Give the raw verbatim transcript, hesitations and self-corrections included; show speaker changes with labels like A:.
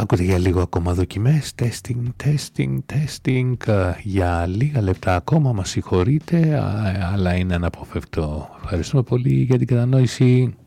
A: Ακούτε για λίγο ακόμα δοκιμές, testing, testing, testing, για λίγα λεπτά ακόμα, μας συγχωρείτε, αλλά είναι αναποφευκτό. Ευχαριστούμε πολύ για την κατανόηση.